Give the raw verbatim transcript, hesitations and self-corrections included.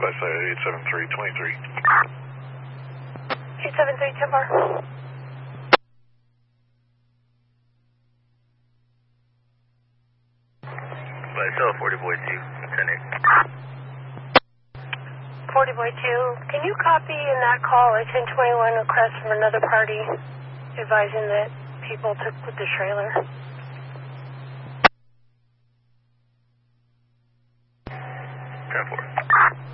Let's say eight seven three twenty-three. eight seven three, ten four. Myself, forty boy two, ten eight. forty boy two, can you copy in that call a ten twenty-one request from another party advising that people took with the trailer? ten four.